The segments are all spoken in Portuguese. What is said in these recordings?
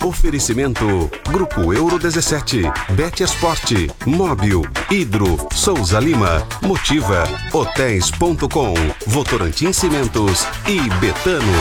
Oferecimento Grupo Euro 17, Bet Esporte, Móbil, Hidro, Souza Lima, Motiva, Hotéis.com, Votorantim Cimentos e Betano.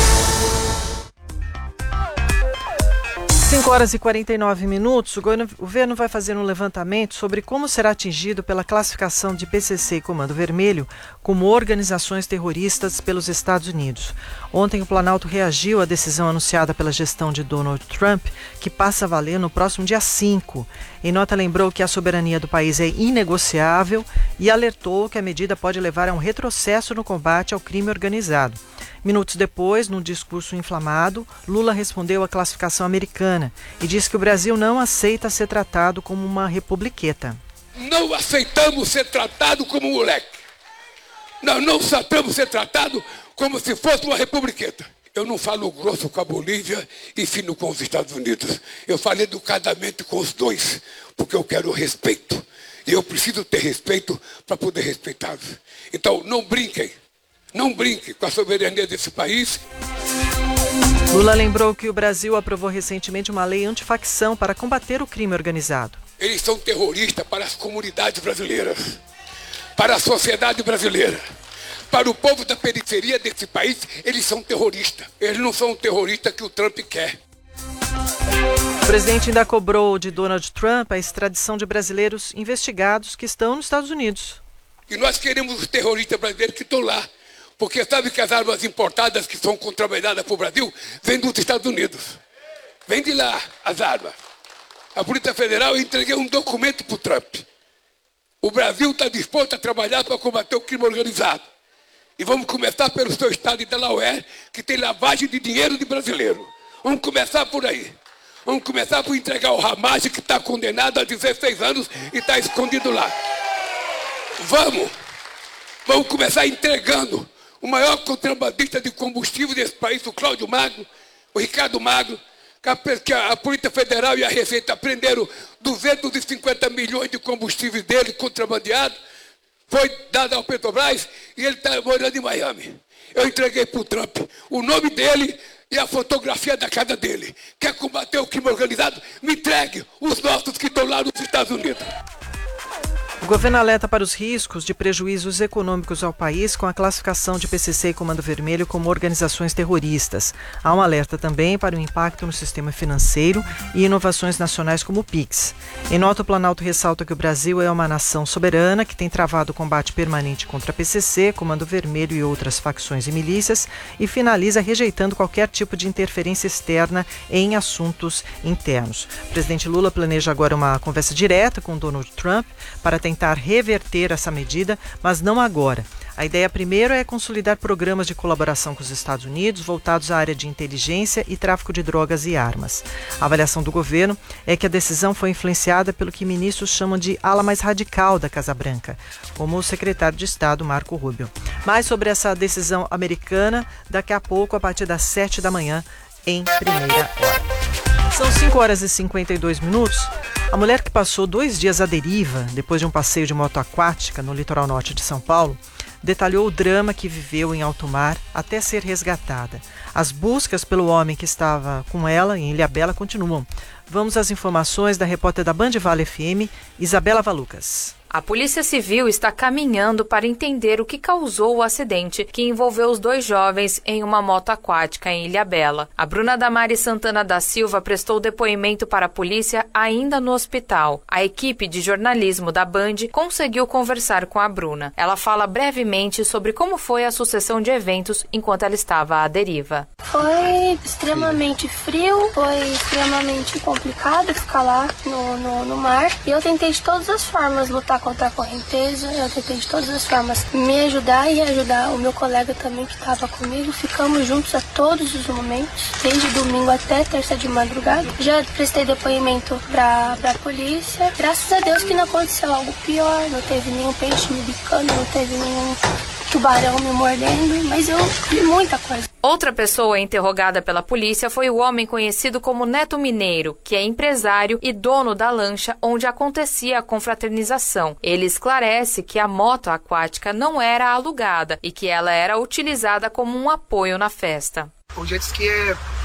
5h49. O governo vai fazer um levantamento sobre como será atingido pela classificação de PCC e Comando Vermelho como organizações terroristas pelos Estados Unidos. Ontem o Planalto reagiu à decisão anunciada pela gestão de Donald Trump, que passa a valer no próximo dia 5. Em nota lembrou que a soberania do país é inegociável e alertou que a medida pode levar a um retrocesso no combate ao crime organizado. Minutos depois, num discurso inflamado, Lula respondeu à classificação americana e disse que o Brasil não aceita ser tratado como uma republiqueta. Não aceitamos ser tratado como um moleque. Nós não aceitamos ser tratado como se fosse uma republiqueta. Eu não falo grosso com a Bolívia e fino com os Estados Unidos. Eu falo educadamente com os dois, porque eu quero respeito. E eu preciso ter respeito para poder respeitá-los. Então, não brinquem. Não brinque com a soberania desse país. Lula lembrou que o Brasil aprovou recentemente uma lei antifacção para combater o crime organizado. Eles são terroristas para as comunidades brasileiras, para a sociedade brasileira, para o povo da periferia desse país. Eles são terroristas. Eles não são o terrorista que o Trump quer. O presidente ainda cobrou de Donald Trump a extradição de brasileiros investigados que estão nos Estados Unidos. E nós queremos os terroristas brasileiros que estão lá. Porque sabe que as armas importadas que são contrabandeadas para o Brasil vêm dos Estados Unidos. Vem de lá as armas. A Polícia Federal, eu entreguei um documento para o Trump. O Brasil está disposto a trabalhar para combater o crime organizado. E vamos começar pelo seu estado de Delaware, que tem lavagem de dinheiro de brasileiro. Vamos começar por aí. Vamos começar por entregar o Ramage, que está condenado a 16 anos e está escondido lá. Vamos começar entregando o maior contrabandista de combustível desse país, o Cláudio Magno, o Ricardo Magno, que a Polícia Federal e a Receita prenderam 250 milhões de combustível dele contrabandeado, foi dado ao Petrobras e ele está morando em Miami. Eu entreguei para o Trump o nome dele e a fotografia da casa dele. Quer combater o crime organizado? Me entregue os nossos que estão lá nos Estados Unidos. O governo alerta para os riscos de prejuízos econômicos ao país com a classificação de PCC e Comando Vermelho como organizações terroristas. Há um alerta também para o impacto no sistema financeiro e inovações nacionais como o PIX. Em nota, o Planalto ressalta que o Brasil é uma nação soberana que tem travado o combate permanente contra a PCC, Comando Vermelho e outras facções e milícias e finaliza rejeitando qualquer tipo de interferência externa em assuntos internos. O presidente Lula planeja agora uma conversa direta com Donald Trump para tentar reverter essa medida, mas não agora. A ideia primeiro é consolidar programas de colaboração com os Estados Unidos voltados à área de inteligência e tráfico de drogas e armas. A avaliação do governo é que a decisão foi influenciada pelo que ministros chamam de ala mais radical da Casa Branca, como o secretário de Estado Marco Rubio. Mais sobre essa decisão americana daqui a pouco, a partir das 7 da manhã, em primeira hora. São 5h52. A mulher que passou 2 dias à deriva, depois de um passeio de moto aquática no litoral norte de São Paulo, detalhou o drama que viveu em alto mar até ser resgatada. As buscas pelo homem que estava com ela em Ilhabela continuam. Vamos às informações da repórter da Band Vale FM, Isabela Valucas. A Polícia Civil está caminhando para entender o que causou o acidente que envolveu os 2 jovens em uma moto aquática em Ilhabela. A Bruna Damari Santana da Silva prestou depoimento para a polícia ainda no hospital. A equipe de jornalismo da Band conseguiu conversar com a Bruna. Ela fala brevemente sobre como foi a sucessão de eventos enquanto ela estava à deriva. Foi extremamente frio, foi extremamente complicado ficar lá no mar. E eu tentei de todas as formas lutar contra a correnteza, eu tentei de todas as formas me ajudar e ajudar o meu colega também que estava comigo. Ficamos juntos a todos os momentos, desde domingo até terça de madrugada. Já prestei depoimento pra polícia. Graças a Deus que não aconteceu algo pior, não teve nenhum peixe me bicando, não teve nenhum tubarão me mordendo, mas eu vi muita coisa. Outra pessoa interrogada pela polícia foi o homem conhecido como Neto Mineiro, que é empresário e dono da lancha onde acontecia a confraternização. Ele esclarece que a moto aquática não era alugada e que ela era utilizada como um apoio na festa. O jet ski é